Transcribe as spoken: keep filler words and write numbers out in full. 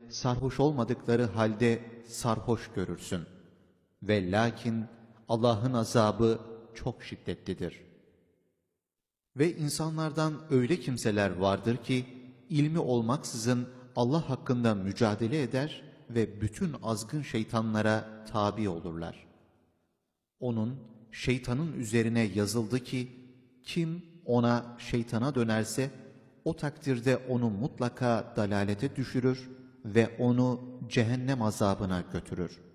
sarhoş olmadıkları halde sarhoş görürsün. Ve lakin Allah'ın azabı çok şiddetlidir. Ve insanlardan öyle kimseler vardır ki, ilmi olmaksızın Allah hakkında mücadele eder ve bütün azgın şeytanlara tabi olurlar. Onun, şeytanın üzerine yazıldı ki, kim ona, şeytana dönerse, o takdirde onu mutlaka dalalete düşürür ve onu cehennem azabına götürür.